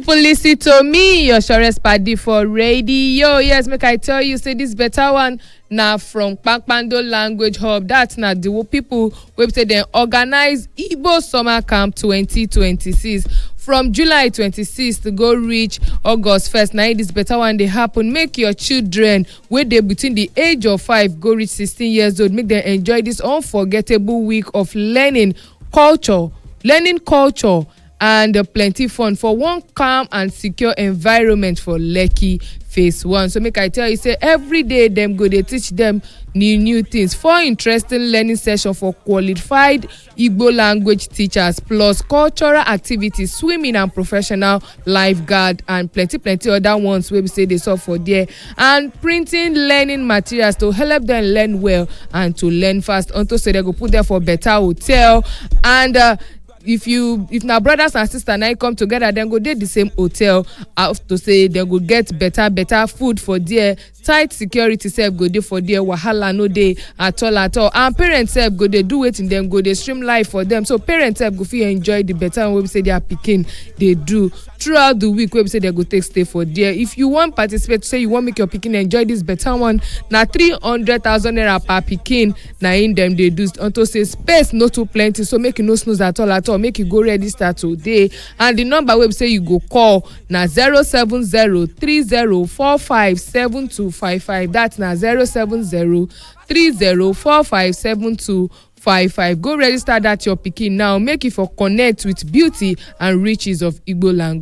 people listen to me, your surest paddy for radio. Yes, make I tell you, say this better one now from Kpakpando Language Hub. That's not the people wey say they organize Igbo Summer Camp 2026 from July 26th to go reach August 1st. Now this better one they happen. Make your children wey they between the age of 5 go reach 16 years old. Make them enjoy this unforgettable week of learning culture and plenty fun for one calm and secure environment for Lekki phase 1. So make I tell you, say every day them go they teach them new things. 4 interesting learning sessions for qualified Igbo language teachers, plus cultural activities, swimming and professional lifeguard, and plenty other ones where we say they saw for there, and printing learning materials to help them learn well and to learn fast. Unto say they go put there for better hotel, and if now brothers and sisters now come together, then go date the same hotel. I have to say they go get better food for there. Tight security self go dey for there. Wahala no dey at all. And parents self go dey do it in them, go dey stream live for them. So parents self go feel enjoy the better way we say they are picking. They do throughout the week where we say they go take stay for there. If you want participate, say you want make your picking enjoy this better one, now 300,000 naira per picking. Now in them they do unto say space not too plenty, so make you no snooze at all. Make you go register today, and the number where we say you go call na 07030457255. That's na 07030457255. Go register that your picking now. Make it for connect with beauty and riches of Igbo language.